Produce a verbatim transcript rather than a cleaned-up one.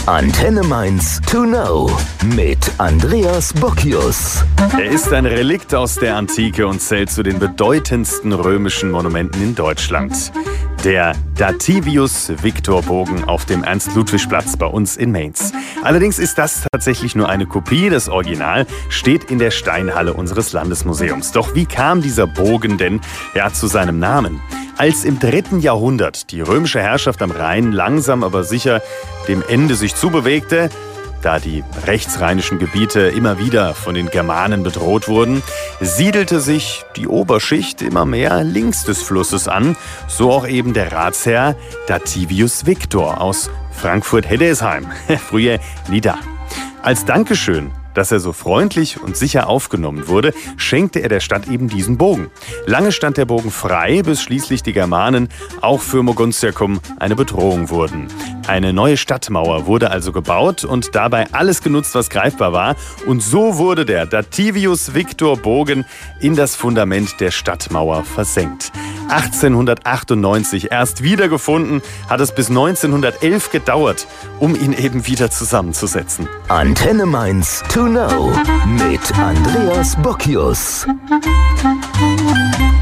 Antenne Mainz to know mit Andreas Bockius. Er ist ein Relikt aus der Antike und zählt zu den bedeutendsten römischen Monumenten in Deutschland. Der Dativius-Victor-Bogen auf dem Ernst-Ludwig-Platz bei uns in Mainz. Allerdings ist das tatsächlich nur eine Kopie. Das Original steht in der Steinhalle unseres Landesmuseums. Doch wie kam dieser Bogen denn ja zu seinem Namen? Als im dritten Jahrhundert die römische Herrschaft am Rhein langsam aber sicher dem Ende sich zubewegte, da die rechtsrheinischen Gebiete immer wieder von den Germanen bedroht wurden, siedelte sich die Oberschicht immer mehr links des Flusses an, so auch eben der Ratsherr Dativius Victor aus Frankfurt-Heddesheim, früher Nida. Als Dankeschön, dass er so freundlich und sicher aufgenommen wurde, schenkte er der Stadt eben diesen Bogen. Lange stand der Bogen frei, bis schließlich die Germanen auch für Mogontiacum eine Bedrohung wurden. Eine neue Stadtmauer wurde also gebaut und dabei alles genutzt, was greifbar war. Und so wurde der Dativius-Victor-Bogen in das Fundament der Stadtmauer versenkt. achtzehnhundertachtundneunzig erst wiedergefunden, hat es bis neunzehnhundertelf gedauert, um ihn eben wieder zusammenzusetzen. Antenne Mainz to know mit Andreas Bockius.